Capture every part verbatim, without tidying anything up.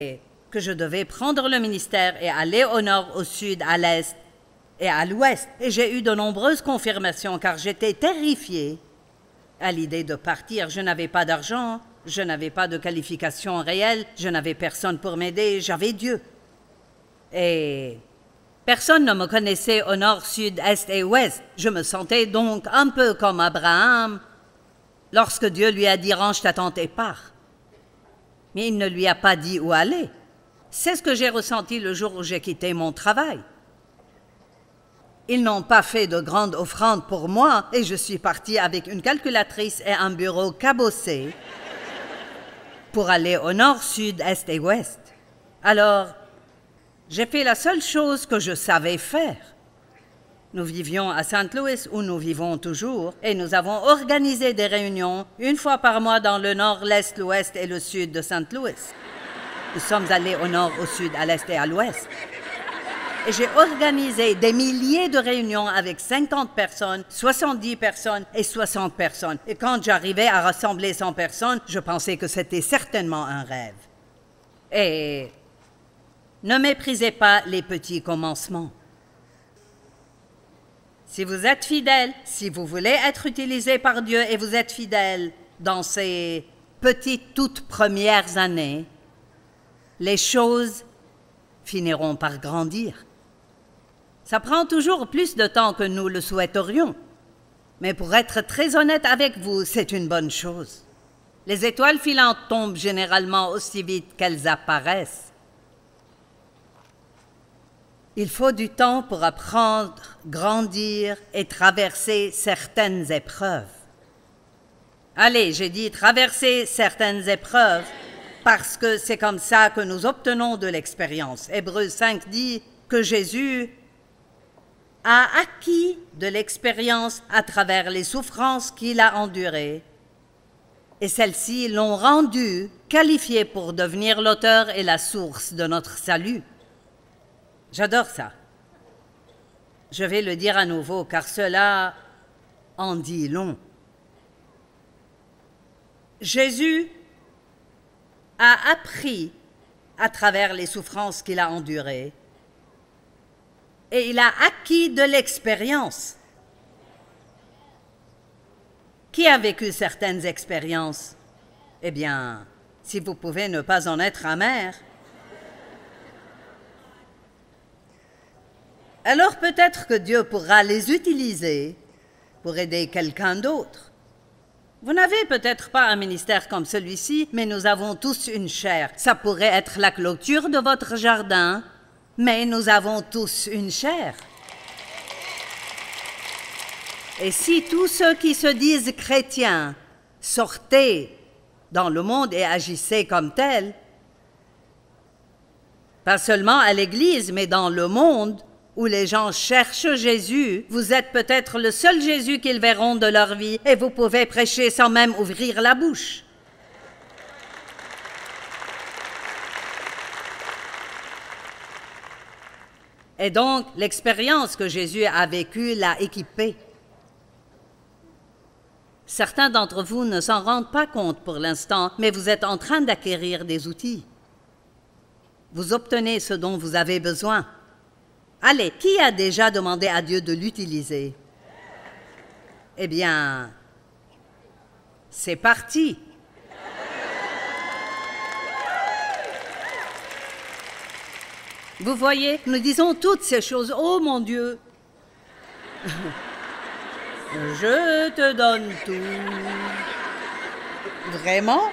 que je devais prendre le ministère et aller au nord, au sud, à l'est et à l'ouest. Et j'ai eu de nombreuses confirmations car j'étais terrifiée à l'idée de partir. Je n'avais pas d'argent, je n'avais pas de qualification réelle, je n'avais personne pour m'aider, j'avais Dieu. Et personne ne me connaissait au nord, sud, est et ouest. Je me sentais donc un peu comme Abraham lorsque Dieu lui a dit « range ta tente et pars ». Mais il ne lui a pas dit où aller. C'est ce que j'ai ressenti le jour où j'ai quitté mon travail. Ils n'ont pas fait de grande offrande pour moi et je suis partie avec une calculatrice et un bureau cabossé pour aller au nord, sud, est et ouest. Alors, j'ai fait la seule chose que je savais faire. Nous vivions à Saint Louis, où nous vivons toujours, et nous avons organisé des réunions une fois par mois dans le nord, l'est, l'ouest et le sud de Saint Louis. Nous sommes allés au nord, au sud, à l'est et à l'ouest. Et j'ai organisé des milliers de réunions avec cinquante personnes, soixante-dix personnes et soixante personnes. Et quand j'arrivais à rassembler cent personnes, je pensais que c'était certainement un rêve. Et ne méprisez pas les petits commencements. Si vous êtes fidèle, si vous voulez être utilisé par Dieu et vous êtes fidèle dans ces petites toutes premières années, les choses finiront par grandir. Ça prend toujours plus de temps que nous le souhaiterions. Mais pour être très honnête avec vous, c'est une bonne chose. Les étoiles filantes tombent généralement aussi vite qu'elles apparaissent. Il faut du temps pour apprendre, grandir et traverser certaines épreuves. Allez, j'ai dit traverser certaines épreuves parce que c'est comme ça que nous obtenons de l'expérience. Hébreux cinq dit que Jésus a acquis de l'expérience à travers les souffrances qu'il a endurées et celles-ci l'ont rendu qualifié pour devenir l'auteur et la source de notre salut. J'adore ça. Je vais le dire à nouveau car cela en dit long. Jésus a appris à travers les souffrances qu'il a endurées et il a acquis de l'expérience. Qui a vécu certaines expériences? Eh bien, si vous pouvez ne pas en être amer, alors peut-être que Dieu pourra les utiliser pour aider quelqu'un d'autre. Vous n'avez peut-être pas un ministère comme celui-ci, mais nous avons tous une chair. Ça pourrait être la clôture de votre jardin, mais nous avons tous une chair. Et si tous ceux qui se disent chrétiens sortaient dans le monde et agissaient comme tels, pas seulement à l'Église, mais dans le monde, où les gens cherchent Jésus, vous êtes peut-être le seul Jésus qu'ils verront de leur vie et vous pouvez prêcher sans même ouvrir la bouche. Et donc, l'expérience que Jésus a vécue l'a équipé. Certains d'entre vous ne s'en rendent pas compte pour l'instant, mais vous êtes en train d'acquérir des outils. Vous obtenez ce dont vous avez besoin. Allez, qui a déjà demandé à Dieu de l'utiliser? Eh bien, c'est parti. Vous voyez, nous disons toutes ces choses. Oh mon Dieu, je te donne tout. Vraiment?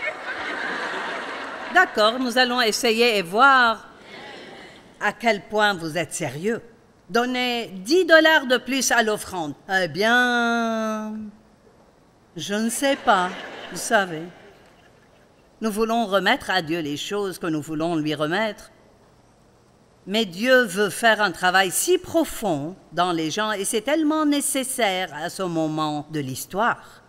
D'accord, nous allons essayer et voir à quel point vous êtes sérieux. Donnez dix dollars de plus à l'offrande. Eh bien, je ne sais pas, vous savez. Nous voulons remettre à Dieu les choses que nous voulons lui remettre. Mais Dieu veut faire un travail si profond dans les gens et c'est tellement nécessaire à ce moment de l'histoire.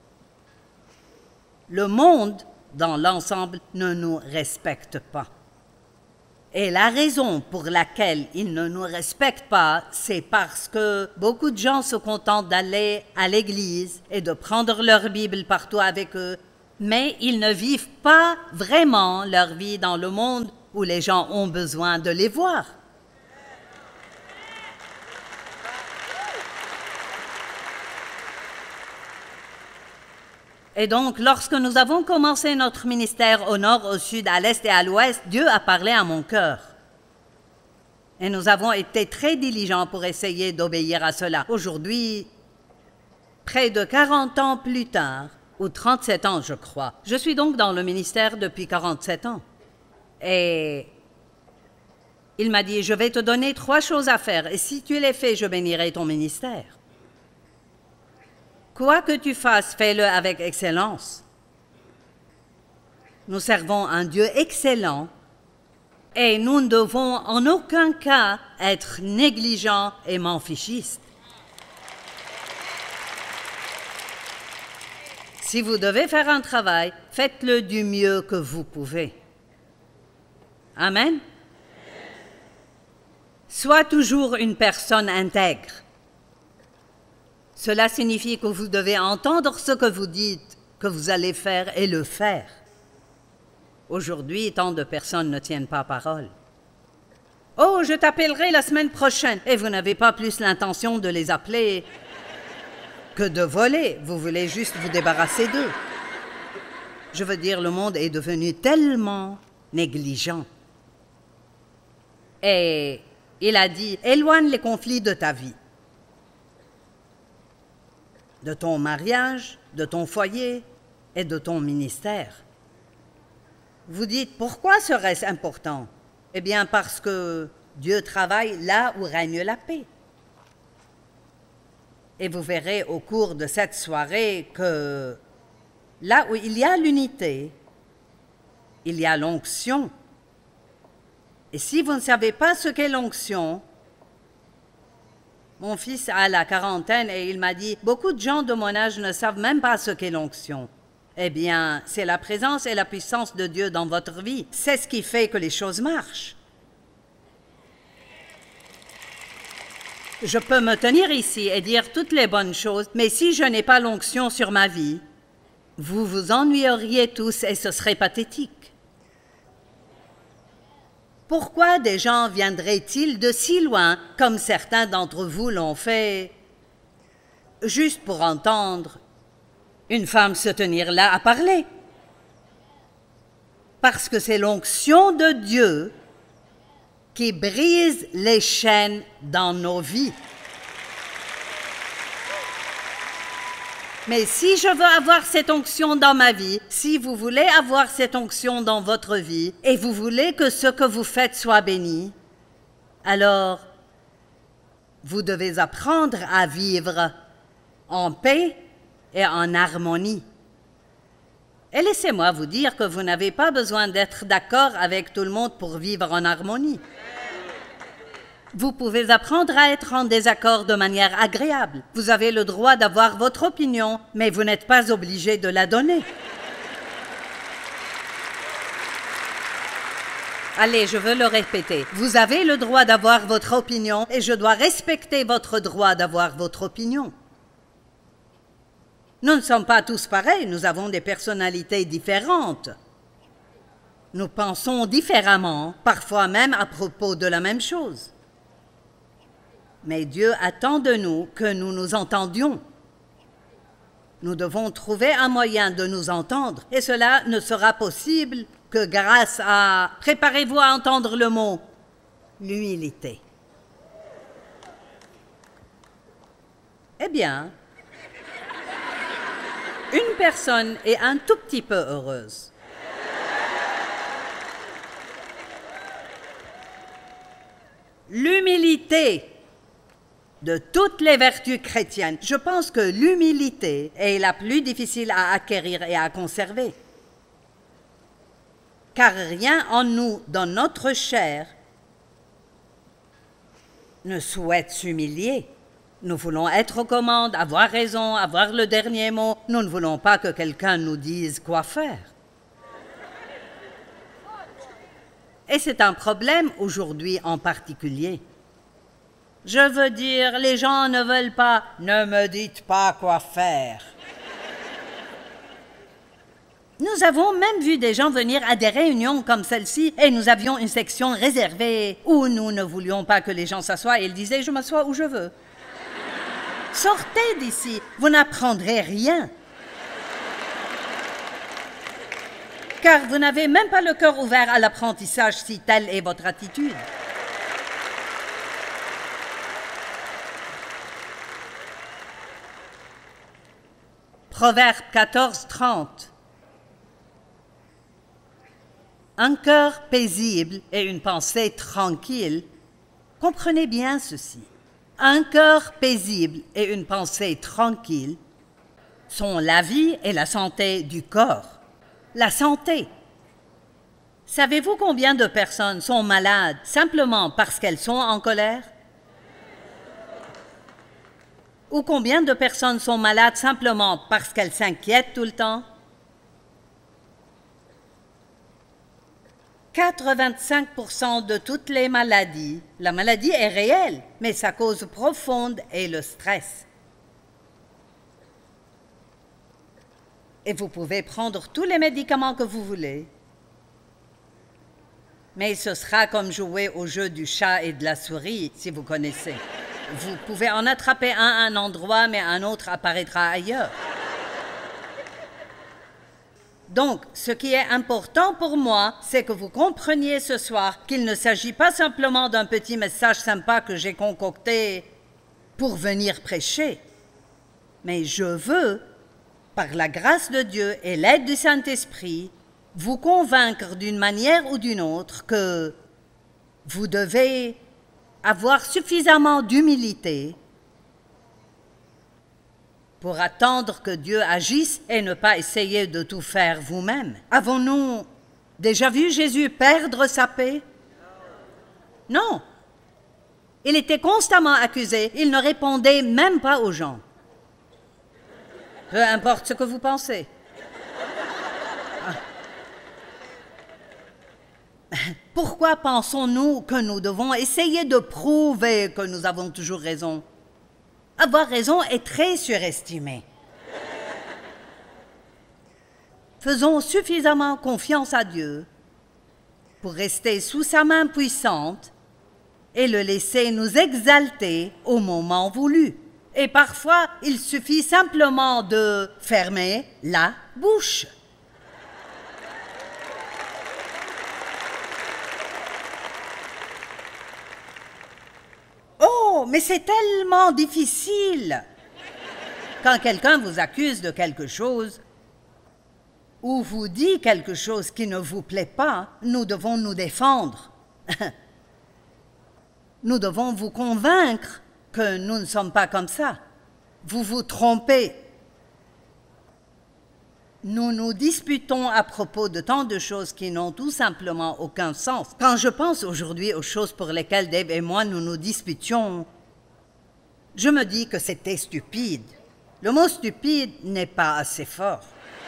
Le monde, dans l'ensemble, ne nous respecte pas. Et la raison pour laquelle il ne nous respecte pas, c'est parce que beaucoup de gens se contentent d'aller à l'église et de prendre leur Bible partout avec eux mais ils ne vivent pas vraiment leur vie dans le monde où les gens ont besoin de les voir. Et donc, lorsque nous avons commencé notre ministère au nord, au sud, à l'est et à l'ouest, Dieu a parlé à mon cœur. Et nous avons été très diligents pour essayer d'obéir à cela. Aujourd'hui, près de quarante ans plus tard, ou trente-sept ans, je crois, je suis donc dans le ministère depuis quarante-sept ans. Et il m'a dit, je vais te donner trois choses à faire, et si tu les fais, je bénirai ton ministère. Quoi que tu fasses, fais-le avec excellence. Nous servons un Dieu excellent et nous ne devons en aucun cas être négligents et m'en-fichistes. Si vous devez faire un travail, faites-le du mieux que vous pouvez. Amen. Sois toujours une personne intègre. Cela signifie que vous devez entendre ce que vous dites, que vous allez faire et le faire. Aujourd'hui, tant de personnes ne tiennent pas parole. « Oh, je t'appellerai la semaine prochaine » et vous n'avez pas plus l'intention de les appeler que de voler. Vous voulez juste vous débarrasser d'eux. Je veux dire, le monde est devenu tellement négligent. Et il a dit, éloigne les conflits de ta vie. De ton mariage, de ton foyer et de ton ministère. Vous dites, pourquoi serait-ce important? Eh bien, parce que Dieu travaille là où règne la paix. Et vous verrez au cours de cette soirée que là où il y a l'unité, il y a l'onction. Et si vous ne savez pas ce qu'est l'onction, mon fils a la quarantaine et il m'a dit, beaucoup de gens de mon âge ne savent même pas ce qu'est l'onction. Eh bien, c'est la présence et la puissance de Dieu dans votre vie. C'est ce qui fait que les choses marchent. Je peux me tenir ici et dire toutes les bonnes choses, mais si je n'ai pas l'onction sur ma vie, vous vous ennuyeriez tous et ce serait pathétique. Pourquoi des gens viendraient-ils de si loin, comme certains d'entre vous l'ont fait, juste pour entendre une femme se tenir là à parler? Parce que c'est l'onction de Dieu qui brise les chaînes dans nos vies. Mais si je veux avoir cette onction dans ma vie, si vous voulez avoir cette onction dans votre vie, et vous voulez que ce que vous faites soit béni, alors vous devez apprendre à vivre en paix et en harmonie. Et laissez-moi vous dire que vous n'avez pas besoin d'être d'accord avec tout le monde pour vivre en harmonie. Vous pouvez apprendre à être en désaccord de manière agréable. Vous avez le droit d'avoir votre opinion, mais vous n'êtes pas obligé de la donner. Allez, je veux le répéter. Vous avez le droit d'avoir votre opinion et je dois respecter votre droit d'avoir votre opinion. Nous ne sommes pas tous pareils, nous avons des personnalités différentes. Nous pensons différemment, parfois même à propos de la même chose. Mais Dieu attend de nous que nous nous entendions. Nous devons trouver un moyen de nous entendre, et cela ne sera possible que grâce à, préparez-vous à entendre le mot, l'humilité. Eh bien, une personne est un tout petit peu heureuse. L'humilité de toutes les vertus chrétiennes. Je pense que l'humilité est la plus difficile à acquérir et à conserver. Car rien en nous, dans notre chair, ne souhaite s'humilier. Nous voulons être aux commandes, avoir raison, avoir le dernier mot. Nous ne voulons pas que quelqu'un nous dise quoi faire. Et c'est un problème aujourd'hui en particulier. Je veux dire, les gens ne veulent pas « ne me dites pas quoi faire ». Nous avons même vu des gens venir à des réunions comme celle-ci et nous avions une section réservée où nous ne voulions pas que les gens s'assoient et ils disaient « je m'assois où je veux ». Sortez d'ici, vous n'apprendrez rien. Car vous n'avez même pas le cœur ouvert à l'apprentissage si telle est votre attitude. Proverbe quatorze, trente. Un cœur paisible et une pensée tranquille, comprenez bien ceci. Un cœur paisible et une pensée tranquille sont la vie et la santé du corps. La santé. Savez-vous combien de personnes sont malades simplement parce qu'elles sont en colère? Ou combien de personnes sont malades simplement parce qu'elles s'inquiètent tout le temps? quatre-vingt-cinq pour cent de toutes les maladies, la maladie est réelle, mais sa cause profonde est le stress. Et vous pouvez prendre tous les médicaments que vous voulez, mais ce sera comme jouer au jeu du chat et de la souris, si vous connaissez. Vous pouvez en attraper un à un endroit, mais un autre apparaîtra ailleurs. Donc, ce qui est important pour moi, c'est que vous compreniez ce soir qu'il ne s'agit pas simplement d'un petit message sympa que j'ai concocté pour venir prêcher, mais je veux, par la grâce de Dieu et l'aide du Saint-Esprit, vous convaincre d'une manière ou d'une autre que vous devez avoir suffisamment d'humilité pour attendre que Dieu agisse et ne pas essayer de tout faire vous-même. Avons-nous déjà vu Jésus perdre sa paix? Non. Il était constamment accusé, il ne répondait même pas aux gens. Peu importe ce que vous pensez. Pourquoi pensons-nous que nous devons essayer de prouver que nous avons toujours raison? Avoir raison est très surestimé. Faisons suffisamment confiance à Dieu pour rester sous sa main puissante et le laisser nous exalter au moment voulu. Et parfois, il suffit simplement de fermer la bouche. Oh, mais c'est tellement difficile! Quand quelqu'un vous accuse de quelque chose ou vous dit quelque chose qui ne vous plaît pas, nous devons nous défendre. Nous devons vous convaincre que nous ne sommes pas comme ça. Vous vous trompez. Nous nous disputons à propos de tant de choses qui n'ont tout simplement aucun sens. Quand je pense aujourd'hui aux choses pour lesquelles Dave et moi nous nous disputions, je me dis que c'était stupide. Le mot stupide n'est pas assez fort.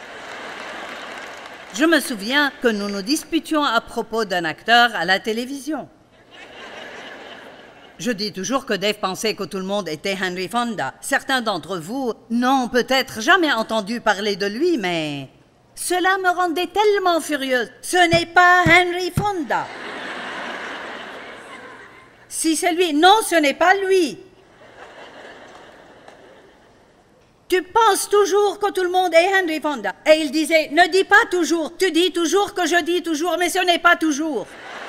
Je me souviens que nous nous disputions à propos d'un acteur à la télévision. Je dis toujours que Dave pensait que tout le monde était Henry Fonda. Certains d'entre vous n'ont peut-être jamais entendu parler de lui, mais cela me rendait tellement furieuse. Ce n'est pas Henry Fonda. Si c'est lui, non, ce n'est pas lui. Tu penses toujours que tout le monde est Henry Fonda. Et il disait, ne dis pas toujours, tu dis toujours que je dis toujours, mais ce n'est pas toujours.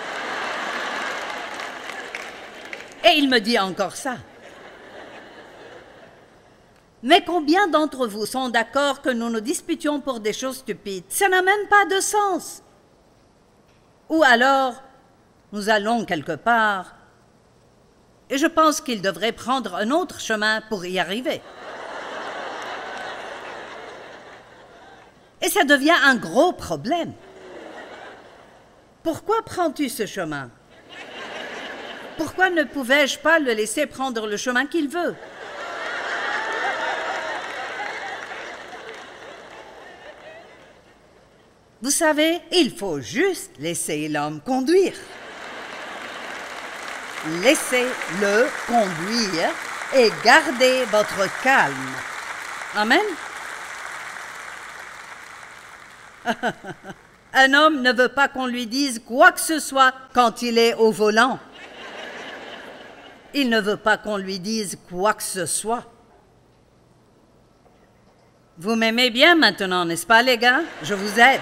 Et il me dit encore ça. Mais combien d'entre vous sont d'accord que nous nous disputions pour des choses stupides? Ça n'a même pas de sens. Ou alors, nous allons quelque part, et je pense qu'il devrait prendre un autre chemin pour y arriver. Et ça devient un gros problème. Pourquoi prends-tu ce chemin? Pourquoi ne pouvais-je pas le laisser prendre le chemin qu'il veut? Vous savez, il faut juste laisser l'homme conduire. Laissez-le conduire et gardez votre calme. Amen. Un homme ne veut pas qu'on lui dise quoi que ce soit quand il est au volant. Il ne veut pas qu'on lui dise quoi que ce soit. Vous m'aimez bien maintenant, n'est-ce pas, les gars? Je vous aide.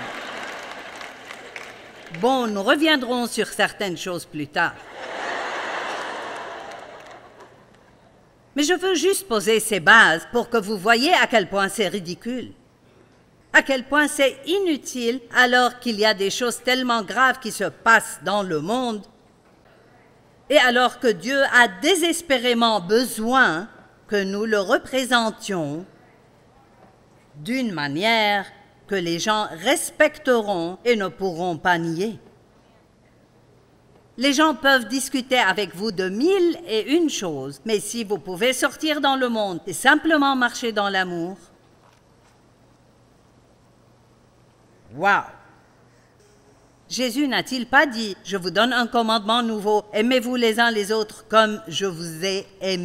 Bon, nous reviendrons sur certaines choses plus tard. Mais je veux juste poser ces bases pour que vous voyez à quel point c'est ridicule. À quel point c'est inutile alors qu'il y a des choses tellement graves qui se passent dans le monde et alors que Dieu a désespérément besoin que nous le représentions d'une manière que les gens respecteront et ne pourront pas nier. Les gens peuvent discuter avec vous de mille et une choses, mais si vous pouvez sortir dans le monde et simplement marcher dans l'amour, wow! Jésus n'a-t-il pas dit « Je vous donne un commandement nouveau, aimez-vous les uns les autres comme je vous ai aimés »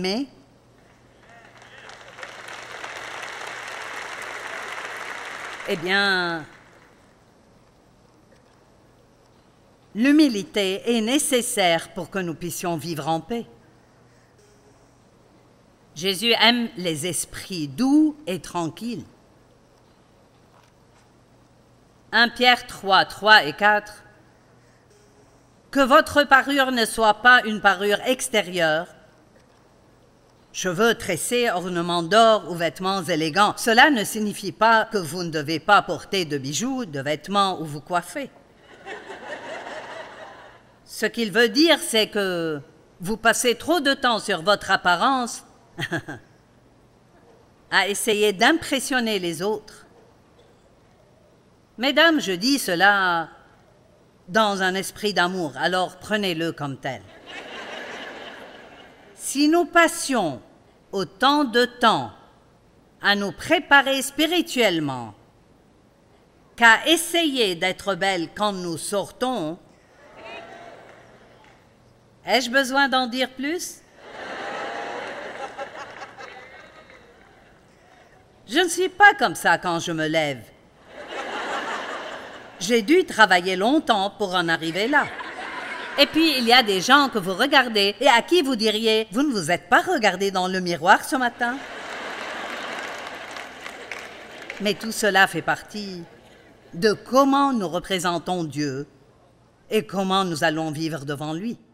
Eh bien, l'humilité est nécessaire pour que nous puissions vivre en paix. Jésus aime les esprits doux et tranquilles. un Pierre trois, trois et quatre. Que votre parure ne soit pas une parure extérieure, cheveux tressés, ornements d'or ou vêtements élégants. Cela ne signifie pas que vous ne devez pas porter de bijoux, de vêtements ou vous coiffer. Ce qu'il veut dire, c'est que vous passez trop de temps sur votre apparence à essayer d'impressionner les autres. Mesdames, je dis cela dans un esprit d'amour, alors prenez-le comme tel. Si nous passions autant de temps à nous préparer spirituellement qu'à essayer d'être belles quand nous sortons, ai-je besoin d'en dire plus? Je ne suis pas comme ça quand je me lève. J'ai dû travailler longtemps pour en arriver là. Et puis, il y a des gens que vous regardez et à qui vous diriez « Vous ne vous êtes pas regardé dans le miroir ce matin ?» Mais tout cela fait partie de comment nous représentons Dieu et comment nous allons vivre devant lui.